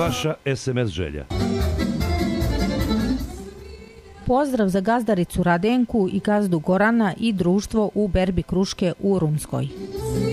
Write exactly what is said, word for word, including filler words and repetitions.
Vaša es em es želja. Pozdrav za gazdaricu Radenku i gazdu Gorana i društvo u berbi kruške u Rumskoj.